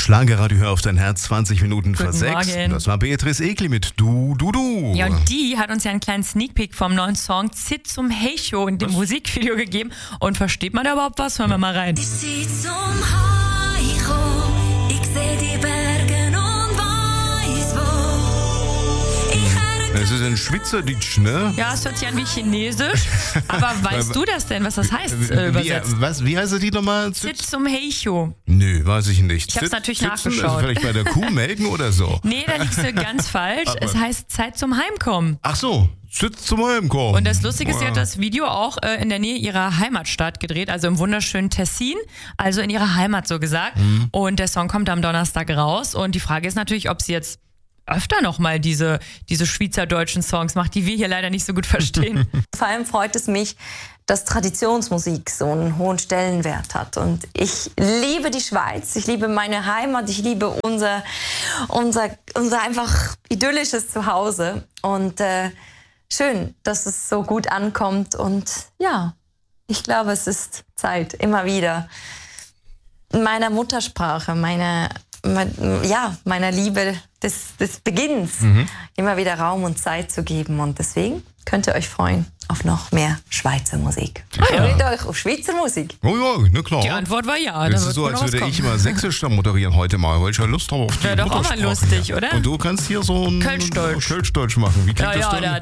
Schlagerradio, hör auf dein Herz, 20 Minuten vor 6. Morgen. Das war Beatrice Egli mit Du. Ja, und die hat uns ja einen kleinen Sneak-Peek vom neuen Song Zit zum Hecho in dem Musikvideo gegeben. Und versteht man da überhaupt was? Hören wir mal rein. Ich sitz zum Heiko, ich seh die Berge und weiß wo. Es ist ein Schweizerdeutsch, ne? Ja, es hört sich an wie Chinesisch. Aber weißt du das denn, was das heißt übersetzt? Wie heißt die nochmal? Zit zum Hecho. Nö, weiß ich nicht. Ich hab's natürlich Sitzen, nachgeschaut. Also vielleicht bei der Kuh melken oder so. Nee, da liegst du ganz falsch. Es heißt Zeit zum Heimkommen. Ach so, Sitz zum Heimkommen. Und das Lustige ist, sie hat das Video auch in der Nähe ihrer Heimatstadt gedreht, also im wunderschönen Tessin, also in ihrer Heimat so gesagt. Und der Song kommt am Donnerstag raus. Und die Frage ist natürlich, ob sie jetzt öfter nochmal diese schweizerdeutschen Songs macht, die wir hier leider nicht so gut verstehen. Vor allem freut es mich, dass Traditionsmusik so einen hohen Stellenwert hat. Und ich liebe die Schweiz, ich liebe meine Heimat, ich liebe unser einfach idyllisches Zuhause. Und schön, dass es so gut ankommt. Und ja, ich glaube, es ist Zeit, immer wieder in meiner Muttersprache, meiner Liebe des Beginns immer wieder Raum und Zeit zu geben. Und deswegen könnt ihr euch freuen auf noch mehr Schweizer Musik. Freut euch auf Schweizer Musik. Oh ja, na klar. Die Antwort war ja. Das ist so, als würde ich immer Sächsisch moderieren heute mal, weil ich ja Lust habe auf die Wäre doch auch mal Muttersprache. lustig, oder? Und du kannst hier so ein Kölsch-Deutsch. Kölsch-Deutsch machen. Wie klingt das Ja, dann?